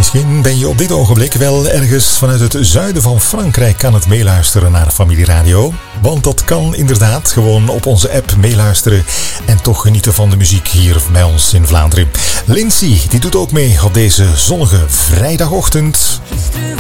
Misschien ben je op dit ogenblik wel ergens vanuit het zuiden van Frankrijk aan het meeluisteren naar Familieradio. Want dat kan inderdaad gewoon op onze app meeluisteren en toch genieten van de muziek hier bij ons in Vlaanderen. Lindsay, die doet ook mee op deze zonnige vrijdagochtend.